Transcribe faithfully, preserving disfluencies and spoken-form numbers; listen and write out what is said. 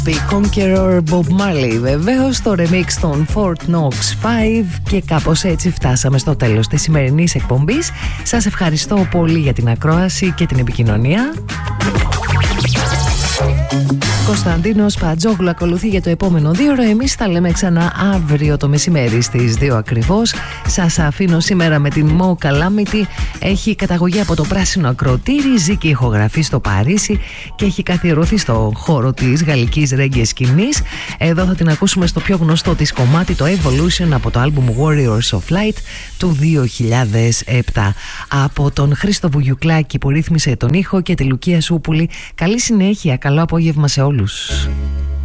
The Conqueror Bob Marley βεβαίως στο remix των Fort Knox πέντε. Και κάπως έτσι φτάσαμε στο τέλος της σημερινής εκπομπής. Σας ευχαριστώ πολύ για την ακρόαση και την επικοινωνία. Κωνσταντίνος Πατζόγλου ακολουθεί για το επόμενο δύο ώρο. Εμείς τα λέμε ξανά αύριο το μεσημέρι στις δύο ακριβώς. Σας αφήνω σήμερα με την Mo Calamity. Έχει καταγωγή από το Πράσινο Ακροτήρι, ζει και ηχογραφεί στο Παρίσι και έχει καθιερωθεί στο χώρο της γαλλικής ρέγγε σκηνής. Εδώ θα την ακούσουμε στο πιο γνωστό της κομμάτι, το Evolution, από το άλμπουμ Warriors of Light του δύο χιλιάδες επτά. Από τον Χρήστο Βουγιουκλάκη που ρύθμισε τον ήχο και τη Λουκία Σούπουλη. Καλή συνέχεια, καλό απόγευμα σε όλους.